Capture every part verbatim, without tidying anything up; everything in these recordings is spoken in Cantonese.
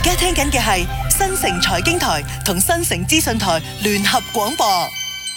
家聽緊嘅係新城財經台同新城資訊台聯合廣播。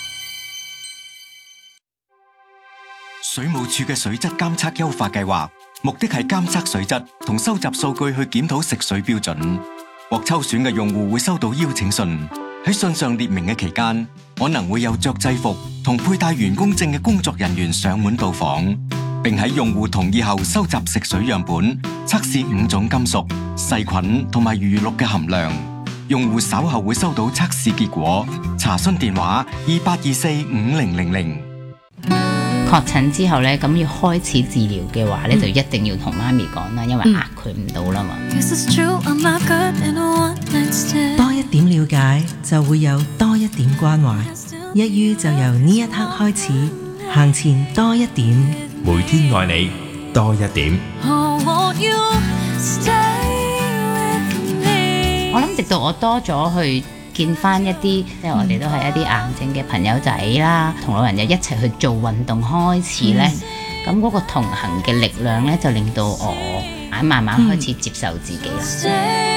水務署嘅水質監測優化計劃，目的係監測水質同收集數據去檢討食水標準。獲抽選嘅用戶會收到邀請信，喺信上列明嘅期間，可能會有着制服同佩戴員工證嘅工作人員上門到訪，並喺用戶同意後收集食水樣本，測試五種金屬、細菌同埋餘氯嘅含量。用戶稍後會收到測試結果，查詢電話二八二四五零零零。 確診之後咧，咁要開始治療嘅話咧，嗯、就一定要同媽咪講啦，因為呃佢唔到啦嘛。 多一點了解，就會有多一點關懷。一於就由呢一刻開始，行前多一點， 每天愛你多一點。 我諗直到我多咗去見翻一啲，即係我哋都係一啲癌症嘅朋友仔啦，同老人又一齊去做運動開始咧，咁嗰、嗯、個同行嘅力量咧，就令到我慢慢開始接受自己啦。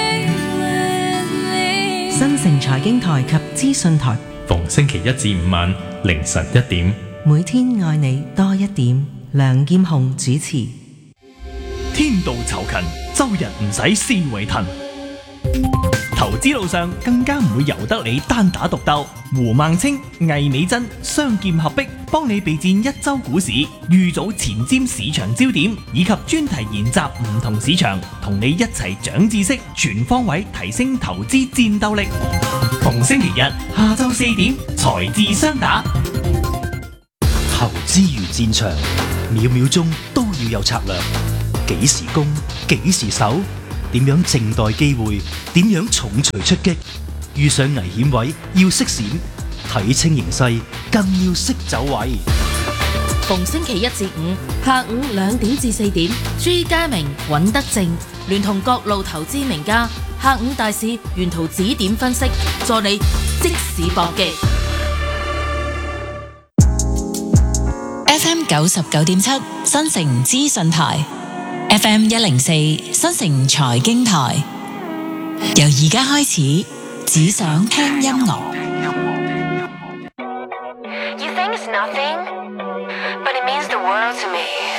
嗯、新城財經台及資訊台， 逢星期一至五晚凌晨一點， 每天愛你多一點。梁劍雄主持。 天道酬勤，周日唔使思維騰。投資路上更加唔會由得你單打獨鬥，胡孟青、魏美珍雙劍合璧，幫你備戰一周股市，預早前瞻市場焦點，以及專題研習唔同市場，同你一齊長知識，全方位提升投資戰鬥力。逢星期日下晝四點，財智雙打。 投資如戰場，秒秒鐘都要有策略，幾時攻，幾時守，點樣靜待機會？點樣重錘出擊？遇上危險位要識閃，睇清形勢更要識走位。 逢星期一至五下午兩點至四點，朱家明、尹德正聯同各路投資名家，下午大市沿途指點分析，助你即時搏擊。 F M 九十九點七新城資訊台。F M 一零四新城財經台，由而家開始，只想聽音樂。 You think it's nothing, but it means the world to me.